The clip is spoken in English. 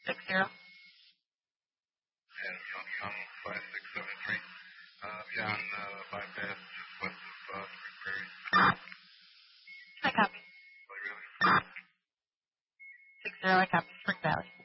60. Yeah, Young 5673. Yeah, on bypass just west of Spring Prairie. I copy. Oh, really? 60, I copy. Spring Valley.